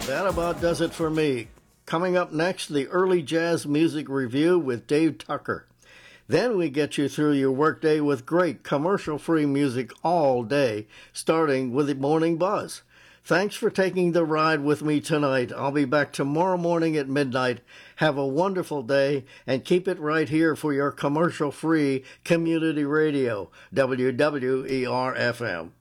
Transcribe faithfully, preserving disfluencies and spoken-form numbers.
That about does it for me. Coming up next, the Early Jazz Music Review with Dave Tucker. Then we get you through your workday with great commercial-free music all day, starting with the Morning Buzz. Thanks for taking the ride with me tonight. I'll be back tomorrow morning at midnight. Have a wonderful day, and keep it right here for your commercial-free community radio, W W E R F M.